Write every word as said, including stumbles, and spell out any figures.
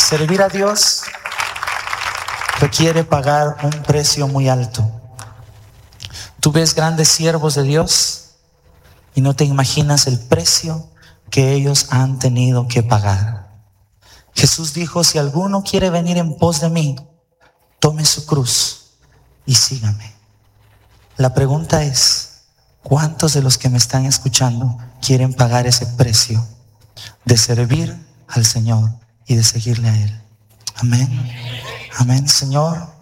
Servir a Dios requiere pagar un precio muy alto. Tú ves grandes siervos de Dios y no te imaginas el precio que ellos han tenido que pagar. Jesús dijo: si alguno quiere venir en pos de mí, tome su cruz y sígame. La pregunta es: ¿cuántos de los que me están escuchando quieren pagar ese precio de servir al Señor y de seguirle a Él? Amén. Amén, Señor.